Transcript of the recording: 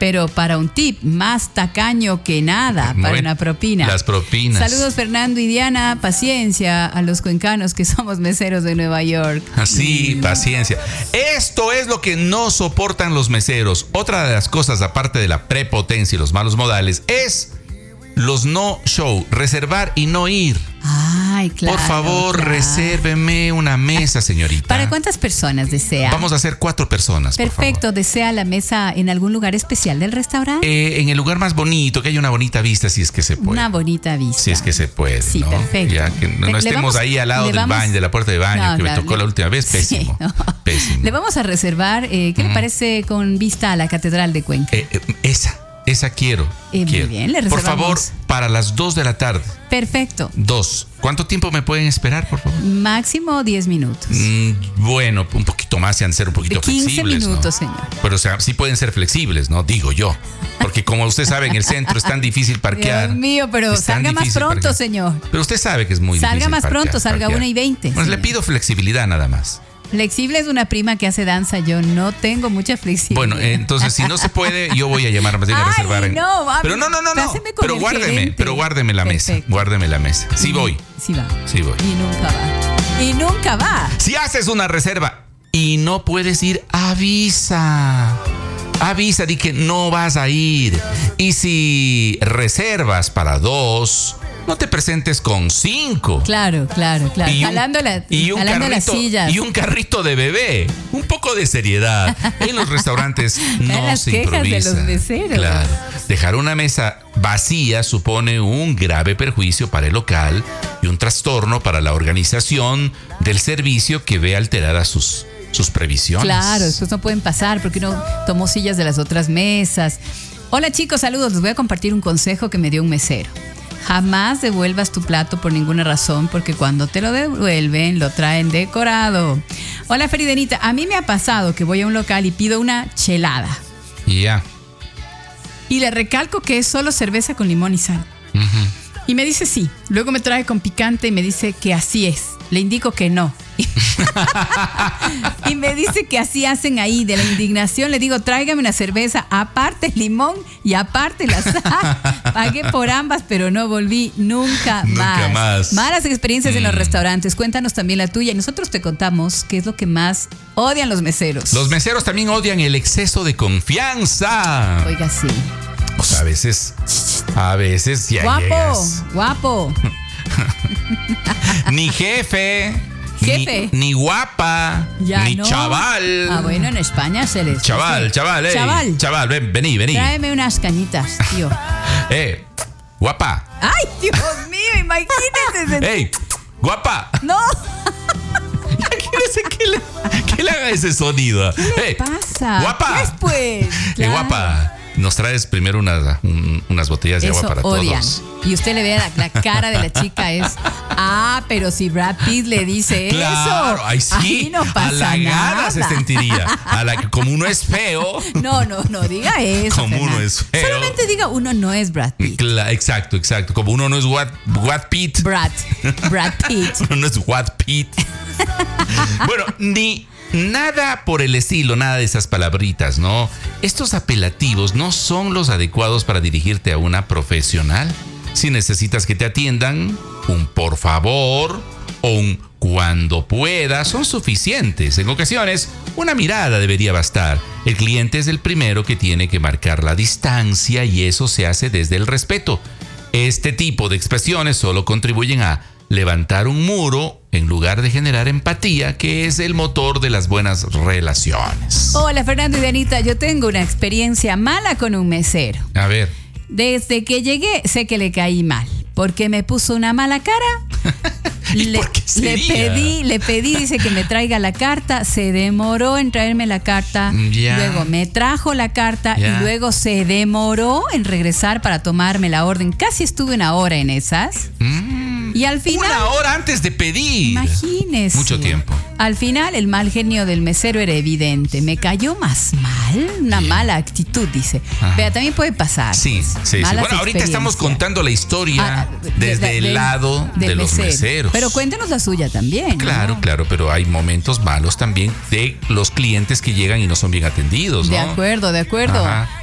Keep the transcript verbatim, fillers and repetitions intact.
pero para un tip, más tacaño que nada, para bueno, una propina. Las propinas. Saludos Fernando y Diana, paciencia a los cuencanos que somos meseros de Nueva York. Así, paciencia. Esto es lo que no soportan los meseros. Otra de las cosas, aparte de la prepotencia y los malos modales, es los no show, reservar y no ir. Ay, claro. Por favor, claro. resérveme una mesa, señorita. ¿Para cuántas personas desea? Vamos a hacer cuatro personas. Perfecto, por favor. ¿desea la mesa en algún lugar especial del restaurante? Eh, en el lugar más bonito, que haya una bonita vista, si es que se puede. Una bonita vista. Si es que se puede, Sí, ¿no? perfecto. Ya que no, no Le estemos vamos- ahí al lado le del vamos- baño, de la puerta de baño, No, que claro, me tocó le- la última vez. Pésimo. Sí, no. Pésimo. Le vamos a reservar, eh, ¿qué Mm. le parece con vista a la Catedral de Cuenca? Eh, eh, esa, esa quiero. Eh, muy quiero. bien, le Por reservamos. favor, para las dos de la tarde. Perfecto. Dos. ¿Cuánto tiempo me pueden esperar, por favor? Máximo diez minutos. Mm, bueno, un poquito más, se han de ser un poquito De quince flexibles. minutos, ¿no? señor. Pero o sea, sí pueden ser flexibles, ¿no? Digo yo. Porque como usted sabe, en el centro es tan difícil parquear. Dios mío, pero Es tan salga más difícil pronto, parquear. señor. Pero usted sabe que es muy Salga difícil. más parquear, pronto, salga parquear. una y veinte, Bueno, le señor. pido flexibilidad nada más. Flexible es una prima que hace danza. Yo no tengo mucha flexibilidad. Bueno, eh, entonces si no se puede, yo voy a llamar más bien a Ay, reservar. en- no, va, pero no, no, no, no. páseme con Pero el guárdeme, gerente. pero guárdeme la mesa. Perfecto. Guárdeme la mesa. Sí voy, Sí va. sí voy. Y nunca va. Y nunca va. Si haces una reserva y no puedes ir, avisa. Avisa, di que no vas a ir. Y si reservas para dos, no te presentes con cinco. Claro, claro, claro. Y un, jalando la, y un jalando las carrito, sillas. y un carrito de bebé. Un poco de seriedad. En los restaurantes no las se quejas de improvisa. los meseros. Claro. Dejar una mesa vacía supone un grave perjuicio para el local y un trastorno para la organización del servicio que ve alteradas sus, sus previsiones. Claro, después no pueden pasar porque uno tomó sillas de las otras mesas. Hola chicos, saludos. Les voy a compartir un consejo que me dio un mesero. Jamás devuelvas tu plato por ninguna razón porque cuando te lo devuelven lo traen decorado. Hola Feridenita, a mí me ha pasado que voy a un local y pido una chelada Y ya. y le recalco que es solo cerveza con limón y sal. Ujú. Y me dice sí. Luego me trae con picante y me dice que así es. Le indico que no. Y me dice que así hacen ahí. De la indignación le digo, tráigame una cerveza, aparte el limón y aparte la sal. Pagué por ambas, pero no volví nunca, Nunca más. más. Malas experiencias en los Mm. restaurantes. Cuéntanos también la tuya. Y nosotros te contamos qué es lo que más odian los meseros. Los meseros también odian el exceso de confianza. Oiga, sí. O sea, a veces, a veces ya Guapo, llegas. guapo. Ni jefe. Jefe. Ni, ni guapa. Ya ni no. chaval. Ah, bueno, en España se les Chaval, dice, chaval, ey, Chaval, chaval, ven, vení, vení. tráeme unas cañitas, tío. Eh, guapa. Ay, Dios mío, imagínense. Ey, guapa. No, Imagínense que le, que le haga ese sonido. ¿qué Ey, pasa? guapa. Después. Eh, Claro. guapa. Nos traes primero unas, un- unas botellas de Eso agua para odian. todos. Y usted le ve la, la cara de la chica es, ah, pero si Brad Pitt le dice Claro, eso, ay sí, ahí no pasa halagada nada. se sentiría. A la que como uno es feo. No, no, no diga eso. Como uno Fernando. es feo. Solamente diga uno no es Brad Pitt. Cla- exacto, exacto. Como uno no es What, What Pitt. Brad, Brad Pitt. Uno no es What Pitt. Bueno, ni nada por el estilo, nada de esas palabritas, ¿no? Estos apelativos no son los adecuados para dirigirte a una profesional. Si necesitas que te atiendan, un por favor o un cuando pueda son suficientes. En ocasiones, una mirada debería bastar. El cliente es el primero que tiene que marcar la distancia y eso se hace desde el respeto. Este tipo de expresiones solo contribuyen a levantar un muro en lugar de generar empatía, que es el motor de las buenas relaciones. Hola Fernando y Dianita, yo tengo una experiencia mala con un mesero. A ver. Desde que llegué sé que le caí mal, porque me puso una mala cara. ¿Y le, por qué le sería? pedí, le pedí, dice que me traiga la carta, se demoró en traerme la carta, Ya. luego me trajo la carta Ya. y luego se demoró en regresar para tomarme la orden. Casi estuve una hora en esas. Mm, Y al final, una hora antes de pedir. imagínese. Mucho tiempo. Al final, el mal genio del mesero era evidente. Me cayó más mal, una Bien. mala actitud, dice. Ajá. Vea, también puede pasar. Sí, pues, sí, sí. malas Bueno, ahorita estamos experiencias. contando la historia Ah, de- desde de- el del- lado del de los mesero. meseros. Pero cuéntenos la suya también. Claro, ¿no? claro, pero hay momentos malos también de los clientes que llegan y no son bien atendidos, ¿no? De acuerdo, de acuerdo. Ajá.